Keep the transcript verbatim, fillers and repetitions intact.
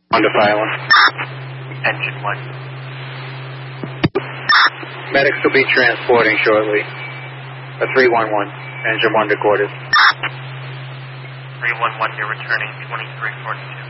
On to Island. Engine one. Medics will be transporting shortly. A three one one. Engine one to quarters. three one one, you're returning twenty-three forty-two.